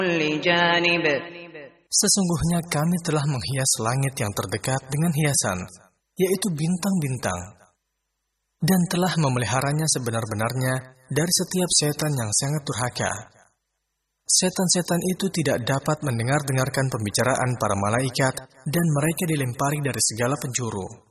كل جانب. Sesungguhnya kami telah menghias langit yang terdekat dengan hiasan, yaitu bintang-bintang, dan telah memeliharanya sebenar-benarnya dari setiap setan yang sangat durhaka. Setan-setan itu tidak dapat mendengar-dengarkan pembicaraan para malaikat, dan mereka dilempari dari segala penjuru.